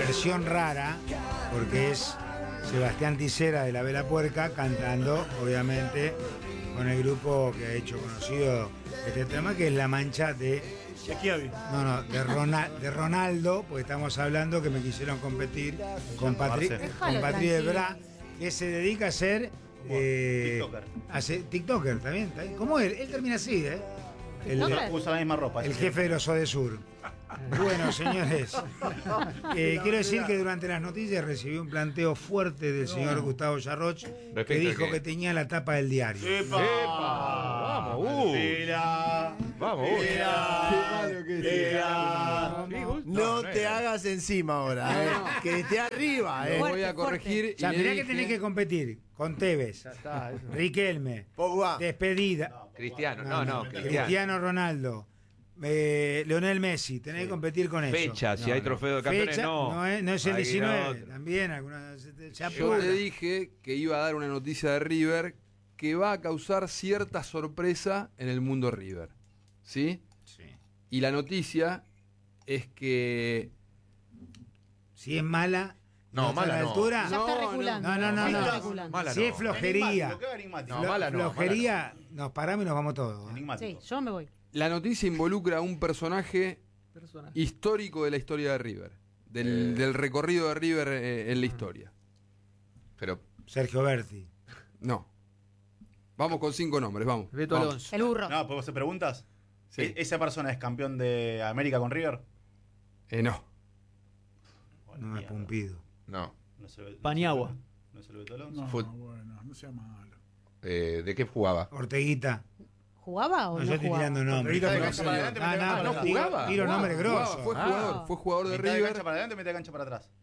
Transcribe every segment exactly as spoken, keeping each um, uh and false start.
versión rara, porque es Sebastián Ticera de La Vela Puerca cantando, obviamente, con el grupo que ha hecho conocido este tema, que es La Mancha de... No, no, de, Ronald, de Ronaldo, porque estamos hablando que me quisieron competir con Patrick con Patrick Bra, que se dedica a ser eh, TikToker. Hace, TikToker también, también. ¿Cómo él? Él termina así, ¿eh? El, usa la misma ropa. El jefe de los Odesur. Bueno, señores, eh, quiero decir que durante las noticias recibí un planteo fuerte del señor no. Gustavo Yarroch, que dijo que tenía la tapa del diario. ¡Epa! ¡Epa! ¡Vamos, uh! Mira, ¡Vamos, uh! Mira, mira, no, no te hagas encima ahora, eh. Que esté arriba. Eh. Lo voy a corregir. O sea, mirá que tenés que competir con Tevez, está, Riquelme, Pogba, despedida. No, Cristiano, no, no, no Cristiano. Cristiano Ronaldo. Eh, Leonel Messi, tenés sí. que competir con eso. Fecha, si no, hay no. trofeo de campeones, Fecha, no. No es, no es el Ahí diecinueve, no. también algunas. Yo te dije que iba a dar una noticia de River que va a causar cierta sorpresa en el mundo River. ¿Sí? Sí. Y la noticia es que... Si es mala... No, mala a la no. altura, Ya está regulando. No, no, no, no. no. Mala Si no. es flojería, Enigmático. No, mala no, flojería, nos paramos y nos vamos todos. ¿eh? Enigmático. Sí, yo me voy. La noticia involucra a un personaje Personaje. histórico de la historia de River. Del, Eh. del recorrido de River eh, en la historia. Pero Sergio Berti. No. Vamos con cinco nombres, vamos. Beto vamos. Alonso. El burro. No, ¿puedo hacer preguntas? Sí. ¿E- ¿Esa persona es campeón de América con River? Eh, no. Bueno, No es mierda. Pumpido. no. No se ve- Paniagua. ¿No se lo Beto Alonso? No, Fut- bueno, no sea malo. Eh, ¿De qué jugaba? Orteguita. ¿Jugaba o No, no, yo estoy jugaba? tirando nombres. Orteguita, de cancha para adelante, No, mete no, cancha no, para tiro- atrás. Tiro nombres Jugaba, grosos. Fue Ah. jugador, fue jugador de ¿Mitad de River. cancha para adelante, mitad de cancha para atrás?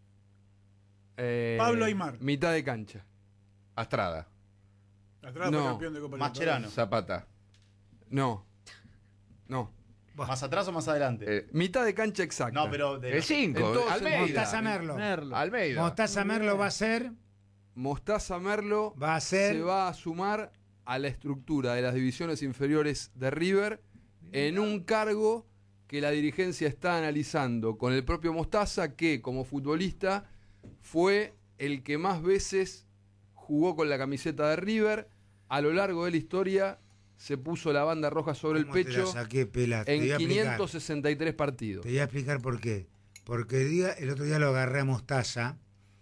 eh, Pablo Aymar. Mitad de cancha. Astrada. Atrás No. fue campeón de Copa Mascherano. Zapata. No. No. ¿Más atrás o más adelante? Eh, Mitad de cancha exacta. no, pero... De el cinco. Entonces, Almeida. Mostaza Merlo. Merlo. Almeida. Mostaza Merlo va a ser. Mostaza Merlo Va a ser- se va a sumar a la estructura de las divisiones inferiores de River en un cargo que la dirigencia está analizando con el propio Mostaza, que como futbolista fue el que más veces jugó con la camiseta de River. A lo largo de la historia se puso la banda roja sobre el ¿Cómo te la pecho saqué, Pela? Te voy en a explicar. quinientos sesenta y tres partidos. Te voy a explicar por qué. Porque el, día, el otro día lo agarré a Mostaza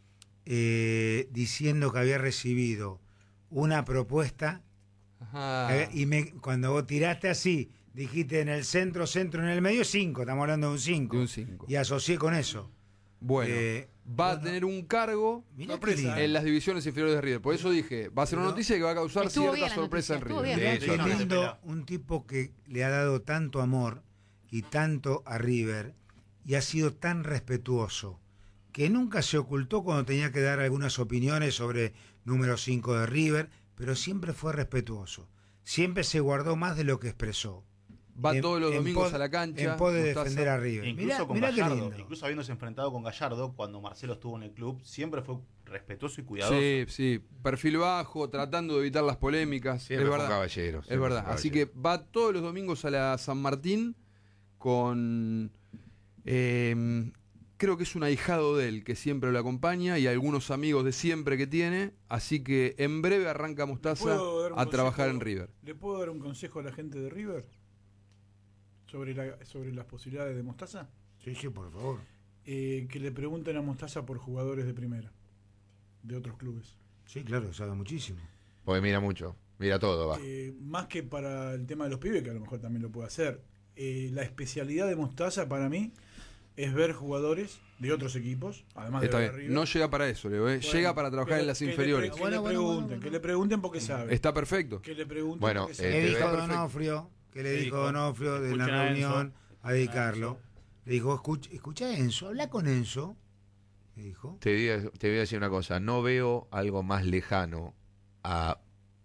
eh, diciendo que había recibido una propuesta Ajá. eh, y me, cuando vos tiraste así, dijiste en el centro, centro, en el medio, cinco. Estamos hablando de un cinco. De un cinco. Y asocié con eso. Bueno, Eh, va a bueno. tener un cargo Mirá qué Sorpresa, lindo. en las divisiones inferiores de River. Por eso dije, va a ser una Pero- noticia que va a causar Estuvo bien cierta la sorpresa noticia, en estuvo River. bien. De Qué hecho, no. lindo, Pela. un tipo que le ha dado tanto amor y tanto a River y ha sido tan respetuoso que nunca se ocultó cuando tenía que dar algunas opiniones sobre número cinco de River, pero siempre fue respetuoso. Siempre se guardó más de lo que expresó. Va En- todos los en domingos pos- a la cancha. En pos de Mostaza. defender a River. Incluso Mirá, con mirá qué Gallardo, lindo. incluso habiéndose enfrentado con Gallardo cuando Marcelo estuvo en el club, siempre fue respetuoso y cuidadoso. Sí, sí, perfil bajo, tratando de evitar las polémicas. Siempre es fue verdad. caballero, Es siempre verdad. fue Así caballero. que va todos los domingos a la San Martín con. eh, creo que es un ahijado de él que siempre lo acompaña y algunos amigos de siempre que tiene. Así que en breve arranca Mostaza ¿Puedo dar un a trabajar en consejo- River. ¿Le puedo dar un consejo a la gente de River sobre, la, sobre las posibilidades de Mostaza? Sí, sí, por favor. Eh, que le pregunten a Mostaza por jugadores de primera, de otros clubes. Sí, claro, sabe muchísimo. Porque mira mucho. Mira todo, va. Eh, más que para el tema de los pibes, que a lo mejor también lo puede hacer. Eh, la especialidad de Mostaza para mí es ver jugadores de otros equipos, además de Está ver a bien. River. No llega para eso, Leo, ¿eh? Bueno, llega para trabajar que en le- las que le inferiores. pre- Que, Bueno, le bueno, pregunten, bueno, que bueno. le pregunten porque sabe. Está perfecto. Que le pregunten Bueno, porque eh, sabe. ¿Qué te dijo veo- Donofrio? ¿Qué le ¿Qué dijo dijo? Donofrio de la Escuchen a reunión Enzo. a dedicarlo? Le dijo, escucha, escucha a Enzo, habla con Enzo. Le dijo. Te, digo- te voy a decir una cosa. No veo algo más lejano a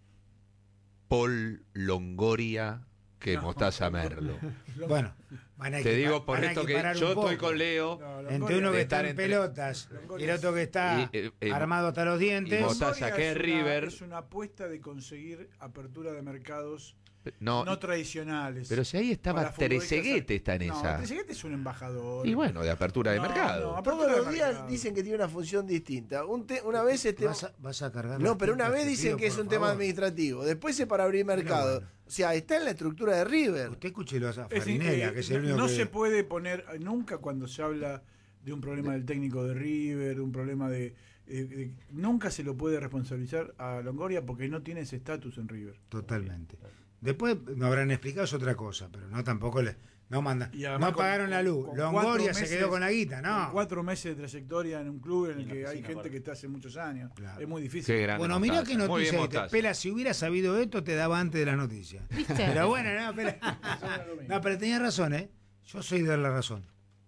Paul Longoria que No. Mostaza Merlo. Bueno, van a Te equipar- digo por van a esto que equiparar un yo poco. estoy con Leo. No, Entre Longoria- uno que de está estar en entre- pelotas y el otro que está Y, eh, eh, armado hasta los dientes. y Mostaza, Longoria que es una- River. Es una apuesta de conseguir apertura de mercados. No, no tradicionales. pero si ahí estaba Para futbolistas- Trezeguet, está en no, esa. Trezeguet es un embajador. Y bueno, de apertura de No, mercado. no, Todos apertura de los días mercado. dicen que tiene una función distinta. Un te- una vez este. Vas a, vas a cargar No, las pero una tintas, vez te dicen pido, que es por un tema favor. administrativo. Después es para abrir mercado. bueno. O sea, está en la estructura de River. Usted escúchelo a Es Farinella, decir, que es eh, el único no que... se puede poner nunca cuando se habla de un problema del técnico de River, un problema de, de- de- nunca se lo puede responsabilizar a Longoria porque no tiene ese estatus en River. Totalmente. Después me habrán explicado es otra cosa, pero no tampoco le no mandan, Y además no con- pagaron la luz. con Longoria cuatro se meses- quedó con la guita, con no. Cuatro meses de trayectoria en un club en Y el en la que hay piscina, gente aparte. que está hace muchos años. Claro. Es muy difícil. Qué grande Bueno, mirá Mostaza. qué Muy bien, noticia. Mostaza. Pela, si hubiera sabido esto, te daba antes de las noticias. ¿Viste? Pero bueno, no, Pela. No, pero tenía razón, ¿eh? Yo soy de dar la razón.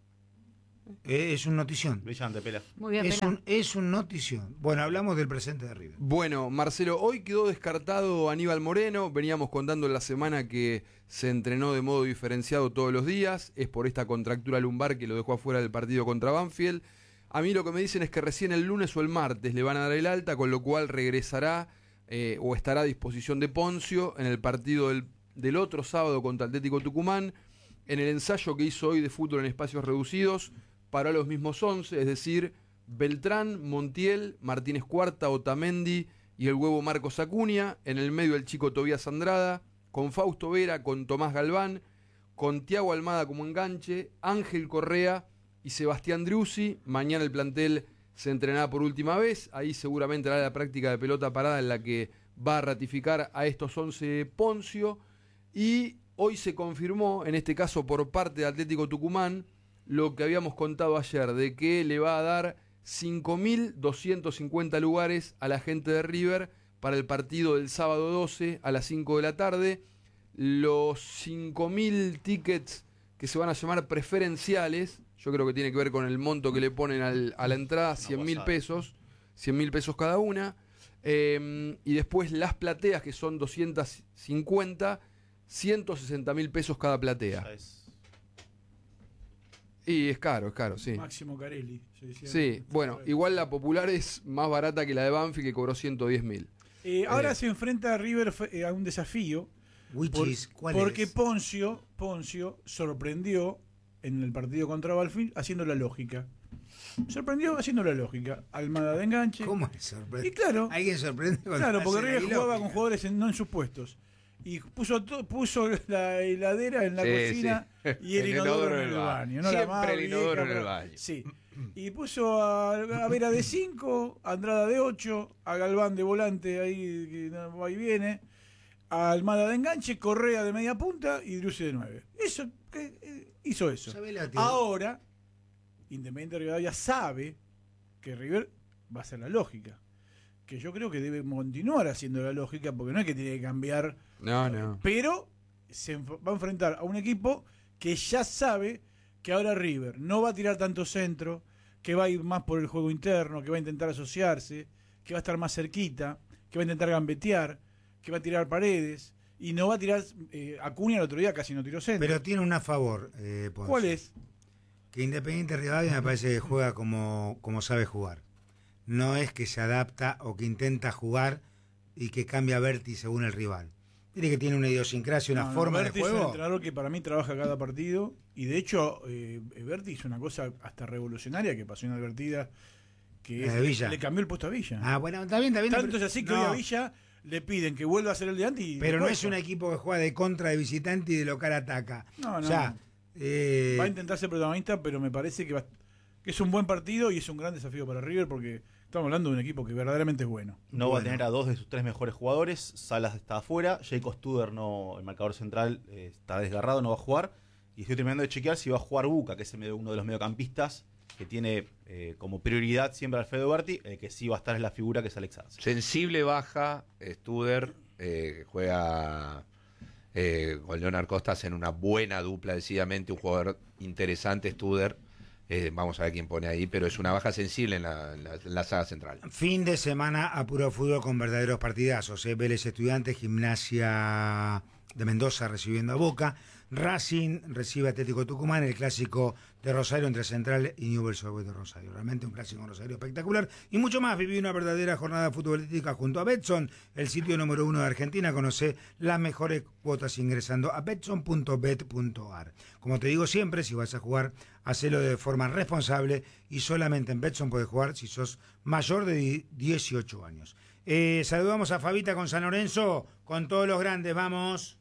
Eh, Es un notición. Brillante, Pela. Muy bien, Es Pela. un, es un notición. Bueno, hablamos del presente de River. Bueno, Marcelo, hoy quedó descartado Aníbal Moreno. Veníamos contando en la semana que se entrenó de modo diferenciado todos los días. Es por esta contractura lumbar que lo dejó afuera del partido contra Banfield. A mí lo que me dicen es que recién el lunes o el martes le van a dar el alta, con lo cual regresará eh, o estará a disposición de Poncio en el partido del, del otro sábado contra Atlético Tucumán. En el ensayo que hizo hoy de fútbol en espacios reducidos, paró a los mismos once, es decir, Beltrán, Montiel, Martínez Cuarta, Otamendi y el huevo Marcos Acuña. En el medio el chico Tobías Andrada, con Fausto Vera, con Tomás Galván, con Tiago Almada como enganche, Ángel Correa y Sebastián Driussi. Mañana el plantel se entrenará por última vez. Ahí seguramente hará la práctica de pelota parada en la que va a ratificar a estos once Poncio. Y hoy se confirmó, en este caso por parte de Atlético Tucumán, lo que habíamos contado ayer, de que le va a dar cinco mil doscientos cincuenta lugares a la gente de River para el partido del sábado doce a las cinco de la tarde. Los cinco mil tickets que se van a llamar preferenciales, yo creo que tiene que ver con el monto que le ponen al, a la entrada, cien mil pesos, cien mil pesos cada una. Eh, y después las plateas, que son doscientos cincuenta, ciento sesenta mil pesos cada platea. Ya es- Y es caro, es caro, sí. Máximo Carelli. se decía. Sí, bueno, igual la popular es más barata que la de Banfield, que cobró ciento diez mil. Eh, ahora Eh. se enfrenta a River eh, a un desafío. Which por- is, ¿cuál porque es? Poncio, Poncio sorprendió en el partido contra Banfield haciendo la lógica. Sorprendió haciendo la lógica. Almada de enganche. ¿Cómo es sorprende? Y claro, ¿Alguien sorprende cuando claro, porque hace la River jugaba ilógica? con jugadores en- no en sus puestos. Y puso to- puso la heladera en la Sí, cocina sí. y el, inodoro en el baño. ¿no? La Siempre más el inodoro vieja, en el pero- baño. Sí. Y puso a, a Vera de cinco, a Andrada de ocho, a Galván de volante ahí que no va y viene, a Almada de enganche, Correa de media punta y Driussi de nueve. Eso, que, eh, hizo eso. ¿Sabe la teoría? Ahora, Independiente Rivadavia sabe que River va a hacer la lógica. Que yo creo que debe continuar haciendo la lógica, porque no es que tiene que cambiar, No, no. pero se enf- va a enfrentar a un equipo que ya sabe que ahora River no va a tirar tanto centro, que va a ir más por el juego interno, que va a intentar asociarse, que va a estar más cerquita, que va a intentar gambetear, que va a tirar paredes, y no va a tirar... Eh, Acuña el otro día casi no tiró centro. Pero tiene una a favor, eh, Ponce. ¿Cuál es? Que Independiente Rivadavia me parece que juega como, como sabe jugar. No es que se adapta o que intenta jugar y que cambia Berti según el rival. Tiene que tiene una idiosincrasia, una No, no, forma Berti de es un juego. entrenador que para mí trabaja cada partido y de hecho eh, Berti hizo una cosa hasta revolucionaria que pasó inadvertida, que La es- de Villa. le cambió el puesto a Villa. Ah, bueno, está bien, está bien. Tanto pero- es así que no, hoy a Villa le piden que vuelva a ser el de antes y pero le no cuesta. es un equipo que juega de contra de visitante y de local ataca. No, O no. sea, eh, Va a intentar ser protagonista, pero me parece que, va- que es un buen partido y es un gran desafío para River porque estamos hablando de un equipo que verdaderamente es bueno. No va a Bueno. tener a dos de sus tres mejores jugadores. Salas está afuera. Jacob Studer, no, el marcador central, eh, está desgarrado, no va a jugar. Y estoy terminando de chequear si va a jugar Buca, que es el medio- uno de los mediocampistas que tiene eh, como prioridad siempre a Alfredo Berti. El que sí va a estar es la figura, que es Alex Arce. Sensible baja, Studer, eh, juega eh, con Leonard Costas en una buena dupla, decididamente, un jugador interesante, Studer. Eh, vamos a ver quién pone ahí, pero es una baja sensible en la, en la, en la saga central. fin de semana a puro fútbol con verdaderos partidazos. ¿eh? Vélez Estudiantes, Gimnasia de Mendoza recibiendo a Boca, Racing recibe a Atlético Tucumán, el clásico de Rosario entre Central y Newell's Old Boys de Rosario. Realmente un clásico en Rosario espectacular. Y mucho más. Viví una verdadera jornada futbolística junto a Betson, el sitio número uno de Argentina. Conoce las mejores cuotas ingresando a betson punto bet punto a r. Como te digo siempre, si vas a jugar, hacelo de forma responsable y solamente en Betson puedes jugar si sos mayor de dieciocho años. Eh, saludamos a Fabita con San Lorenzo, con todos los grandes, vamos.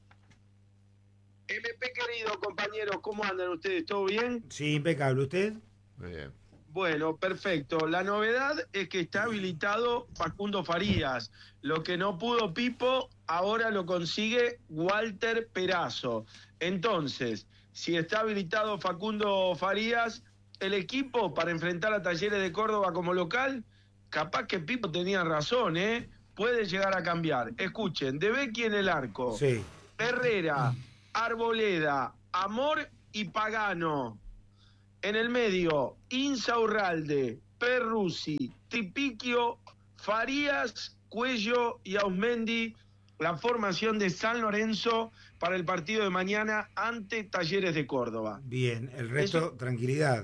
M P querido, compañeros, ¿cómo andan ustedes? ¿Todo bien? Sí, impecable. ¿Usted? Muy bien. Bueno, perfecto. La novedad es que está habilitado Facundo Farías. Lo que no pudo Pipo, ahora lo consigue Walter Perazo. Entonces, si está habilitado Facundo Farías, el equipo para enfrentar a Talleres de Córdoba como local, capaz que Pipo tenía razón, ¿eh? Puede llegar a cambiar. Escuchen, De Becchi en el arco. Sí. Herrera, Arboleda, Amor y Pagano. En el medio, Insaurralde, Perruzzi, Tripiquio, Farías, Cuello y Ausmendi. La formación de San Lorenzo para el partido de mañana ante Talleres de Córdoba. Bien, el resto, Eso- tranquilidad.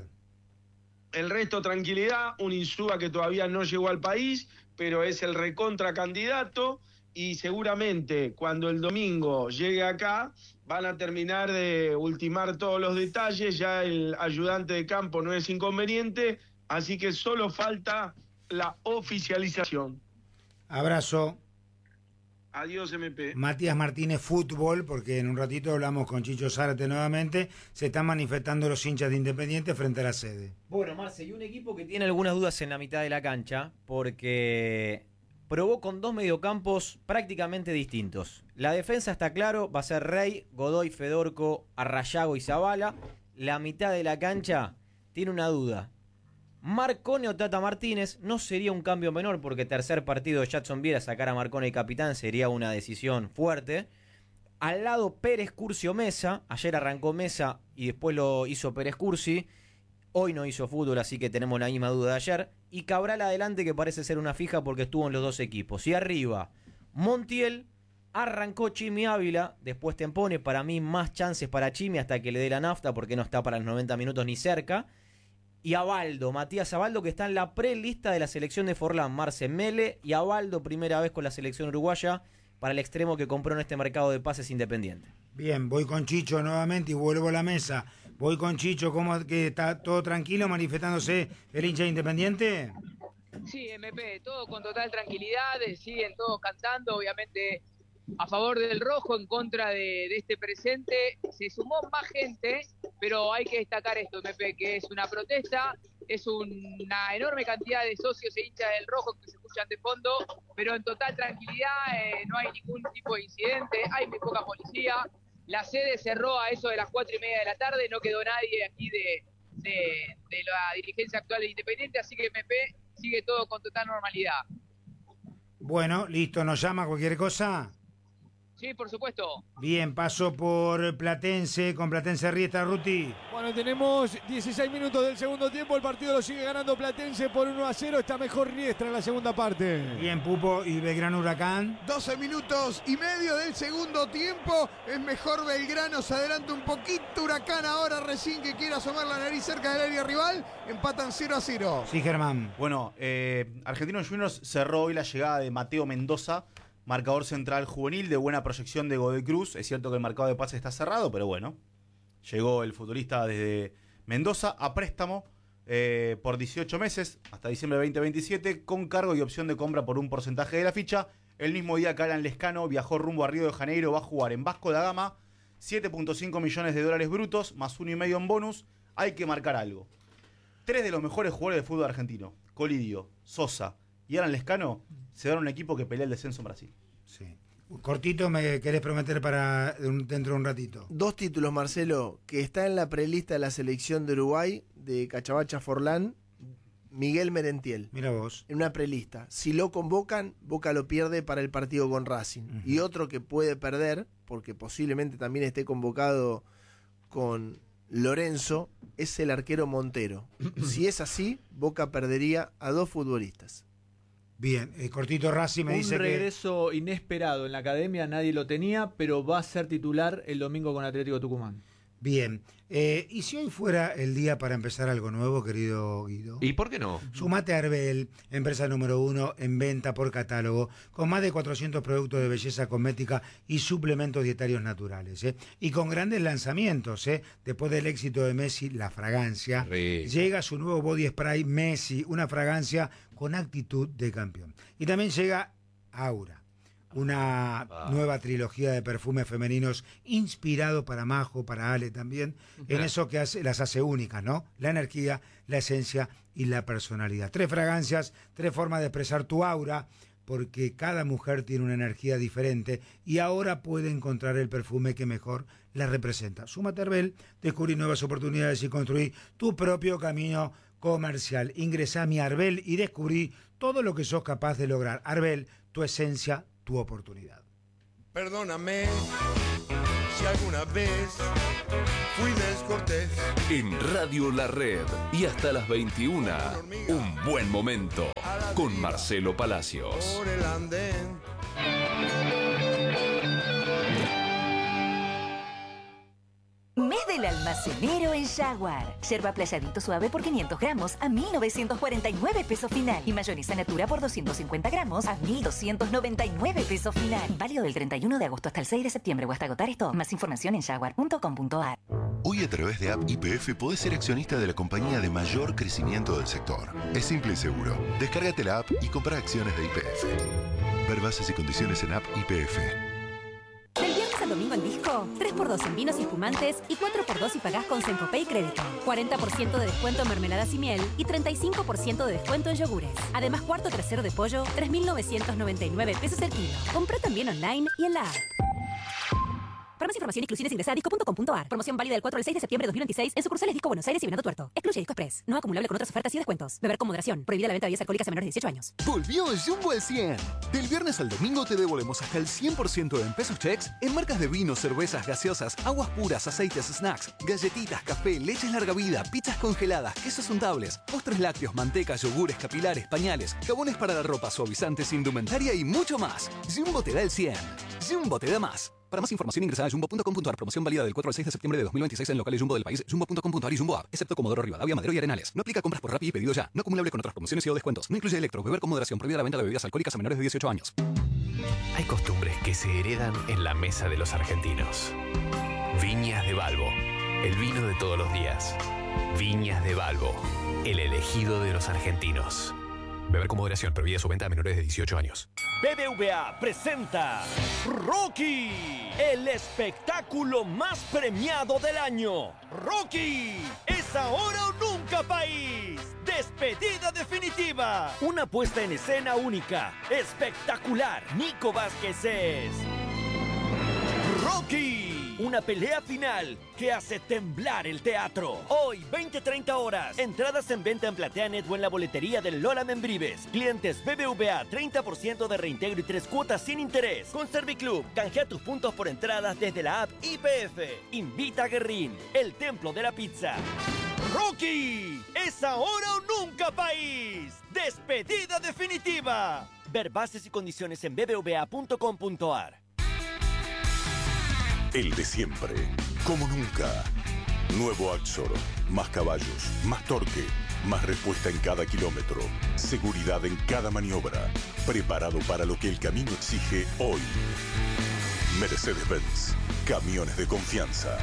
El resto, tranquilidad. Un Insúa que todavía no llegó al país, pero es el recontra candidato. Y seguramente cuando el domingo llegue acá van a terminar de ultimar todos los detalles. Ya el ayudante de campo no es inconveniente, así que solo falta la oficialización. Abrazo. Adiós, M P. Matías Martínez, fútbol, porque en un ratito hablamos con Chicho Zárate nuevamente. Se están manifestando los hinchas de Independiente frente a la sede. Bueno, Marce, y un equipo que tiene algunas dudas en la mitad de la cancha, porque probó con dos mediocampos prácticamente distintos. La defensa está claro, va a ser Rey, Godoy, Fedorco, Arrayago y Zavala. La mitad de la cancha tiene una duda. Marcone o Tata Martínez no sería un cambio menor, porque tercer partido de Jadson Viera, sacar a Marcone y capitán sería una decisión fuerte. Al lado Pérez, Curcio, Mesa. Ayer arrancó Mesa y después lo hizo Pérez Curci. Hoy no hizo fútbol, así que tenemos la misma duda de ayer. Y Cabral adelante, que parece ser una fija porque estuvo en los dos equipos. Y arriba, Montiel, arrancó Chimi Ávila, después Tempone. Para mí más chances para Chimi hasta que le dé la nafta, porque no está para los noventa minutos ni cerca. Y Abaldo, Matías Abaldo, que está en la prelista de la selección de Forlán. Marce Mele y Abaldo, primera vez con la selección uruguaya, para el extremo que compró en este mercado de pases Independiente. Bien, voy con Chicho nuevamente y vuelvo a la mesa. Voy con Chicho, ¿cómo que está todo tranquilo manifestándose el hincha de Independiente? Sí, M P, todo con total tranquilidad, siguen todos cantando, obviamente a favor del rojo, en contra de, de este presente. Se sumó más gente, pero hay que destacar esto, M P, que es una protesta, es una enorme cantidad de socios e hinchas del rojo que se escuchan de fondo, pero en total tranquilidad, eh, no hay ningún tipo de incidente, hay muy poca policía. La sede cerró a eso de las cuatro y media de la tarde, no quedó nadie aquí de, de, de la dirigencia actual de Independiente, así que M P sigue todo con total normalidad. Bueno, listo, ¿nos llama cualquier cosa? Sí, por supuesto. Bien, paso por Platense, con Platense Riestra, Ruti. Bueno, tenemos dieciséis minutos del segundo tiempo, el partido lo sigue ganando Platense por uno a cero, está mejor Riestra en la segunda parte. Bien, Pupo y Belgrano Huracán. doce minutos y medio del segundo tiempo, es mejor Belgrano, se adelanta un poquito Huracán ahora recién que quiere asomar la nariz cerca del área rival, empatan cero a cero. Sí, Germán. Bueno, eh, Argentinos Juniors cerró hoy la llegada de Mateo Mendoza, marcador central juvenil de buena proyección de Godoy Cruz. Es cierto que el mercado de pases está cerrado, pero bueno, llegó el futbolista desde Mendoza a préstamo eh, por dieciocho meses hasta diciembre de veinte veintisiete, con cargo y opción de compra por un porcentaje de la ficha. El mismo día que Alan Lescano viajó rumbo a Río de Janeiro, va a jugar en Vasco da Gama, siete punto cinco millones de dólares brutos, más uno y medio en bonus. Hay que marcar algo. Tres de los mejores jugadores de fútbol argentino, Colidio, Sosa y Alan Lescano, se dan un equipo que pelea el descenso en Brasil. Sí. Cortito, ¿me querés prometer para dentro de un ratito? Dos títulos, Marcelo, que está en la prelista de la selección de Uruguay, de Cachabacha Forlán, Miguel Merentiel. Mira vos. En una prelista. Si lo convocan, Boca lo pierde para el partido con Racing. Uh-huh. Y otro que puede perder, porque posiblemente también esté convocado con Lorenzo, es el arquero Montero. Si es así, Boca perdería a dos futbolistas. Bien, eh, cortito Racing me Un dice regreso inesperado en la academia, nadie lo tenía, pero va a ser titular el domingo con Atlético Tucumán. que... Bien, eh, ¿y si hoy fuera el día para empezar algo nuevo, querido Guido? ¿Y por qué no? Sumate a Arbel, empresa número uno en venta por catálogo, con más de cuatrocientos productos de belleza cosmética y suplementos dietarios naturales, ¿eh? Y con grandes lanzamientos, ¿eh? Después del éxito de Messi, la fragancia, Rico. llega su nuevo body spray Messi, una fragancia con actitud de campeón. Y también llega Aura, una Ah. nueva trilogía de perfumes femeninos inspirado para Majo, para Ale también, en eso que hace, las hace únicas, ¿no? La energía, la esencia y la personalidad. Tres fragancias, tres formas de expresar tu aura, porque cada mujer tiene una energía diferente y ahora puede encontrar el perfume que mejor la representa. Súmate a Arbel, descubrí nuevas oportunidades y construí tu propio camino comercial. Ingresá a mi Arbel y descubrí todo lo que sos capaz de lograr. Arbel, tu esencia, tu oportunidad. Perdóname si alguna vez fui descortés. En Radio La Red y hasta las veintiuna, un buen momento con Marcelo Palacios. Por el andén. Mes del almacenero en Jaguar. Yerba playadito suave por quinientos gramos a mil novecientos cuarenta y nueve pesos final. Y mayonesa natura por doscientos cincuenta gramos a mil doscientos noventa y nueve pesos final. Válido del treinta y uno de agosto hasta el seis de septiembre o hasta agotar esto. Más información en jaguar punto com punto a r. Hoy a través de App Y P F podés ser accionista de la compañía de mayor crecimiento del sector. Es simple y seguro. Descárgate la app y compra acciones de Y P F. Ver bases y condiciones en App Y P F. Del viernes al domingo en Disco, tres por dos en vinos y espumantes y cuatro por dos si pagás con Sencopay y Crédito. cuarenta por ciento de descuento en mermeladas y miel y treinta y cinco por ciento de descuento en yogures. Además, cuarto trasero de pollo, tres mil novecientos noventa y nueve pesos el kilo. Comprá también online y en la app. Para más información, exclusiones ingresa a disco punto com punto a r. Promoción válida del cuatro al seis de septiembre de dos mil veintiséis en sucursales Disco Buenos Aires y Venado Tuerto. Excluye Disco Express. No acumulable con otras ofertas y descuentos. Beber con moderación. Prohibida la venta de bebidas alcohólicas a menores de dieciocho años. Volvió Jumbo al cien. Del viernes al domingo te devolvemos hasta el cien por ciento en pesos checks en marcas de vinos, cervezas, gaseosas, aguas puras, aceites, snacks, galletitas, café, leches larga vida, pizzas congeladas, quesos untables, postres lácteos, manteca, yogures, capilares, pañales, jabones para la ropa, suavizantes, indumentaria y mucho más. Jumbo te da el cien. Jumbo te da más. Para más información ingresa a jumbo punto com punto a r. Promoción válida del cuatro al seis de septiembre de dos mil veintiséis en locales Jumbo del país, jumbo punto com punto a r y Jumbo App, excepto Comodoro Rivadavia, Madero y Arenales. No aplica compras por Rappi y pedido ya. No acumulable con otras promociones y o descuentos. No incluye electro. Beber con moderación. Prohibida la venta de bebidas alcohólicas a menores de dieciocho años. Hay costumbres que se heredan en la mesa de los argentinos. Viñas de Balbo, el vino de todos los días. Viñas de Balbo, el elegido de los argentinos. Beber con moderación. Prohibida su venta a menores de dieciocho años. B B V A presenta Rocky, el espectáculo más premiado del año. Rocky, es ahora o nunca, país. Despedida definitiva. Una puesta en escena única, espectacular. Nico Vázquez es Rocky. Una pelea final que hace temblar el teatro. Hoy, veinte treinta horas. Entradas en venta en PlateaNet o en la boletería del Lola Membrives. Clientes B B V A, treinta por ciento de reintegro y tres cuotas sin interés. Con Serviclub, canjea tus puntos por entradas desde la app Y P F. Invita a Guerrín, el templo de la pizza. ¡Rocky! ¡Es ahora o nunca, país! ¡Despedida definitiva! Ver bases y condiciones en b b v a punto com punto a r. El de siempre, como nunca. Nuevo Axor, más caballos, más torque, más respuesta en cada kilómetro, seguridad en cada maniobra, preparado para lo que el camino exige hoy. Mercedes-Benz, camiones de confianza.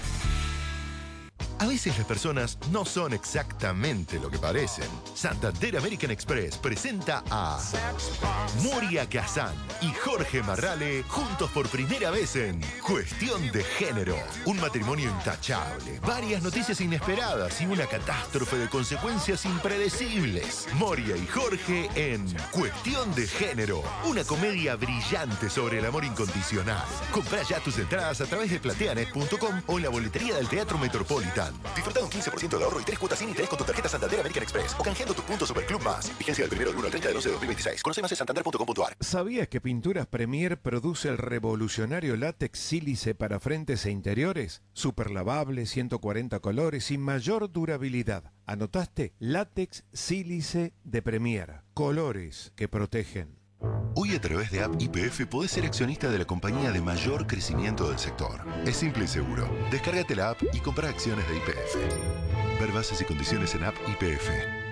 A veces las personas no son exactamente lo que parecen. Santander American Express presenta a Moria Kazan y Jorge Marrale juntos por primera vez en Cuestión de Género. Un matrimonio intachable, varias noticias inesperadas y una catástrofe de consecuencias impredecibles. Moria y Jorge en Cuestión de Género. Una comedia brillante sobre el amor incondicional. Comprá ya tus entradas a través de plateanet punto com o en la boletería del Teatro Metropolitan. Disfruta un quince por ciento de ahorro y tres cuotas sin interés con tu tarjeta Santander American Express o canjeando tus puntos Superclub Más. Vigencia del primero del uno al treinta de once de dos mil veintiséis. Conoce más en santander punto com punto a r. ¿Sabías que Pinturas Premier produce el revolucionario látex sílice para frentes e interiores? Super lavable, ciento cuarenta colores y mayor durabilidad. ¿Anotaste? Látex sílice de Premier. Colores que protegen. Hoy a través de App Y P F podés ser accionista de la compañía de mayor crecimiento del sector. Es simple y seguro. Descárgate la app y compra acciones de Y P F. Ver bases y condiciones en App Y P F.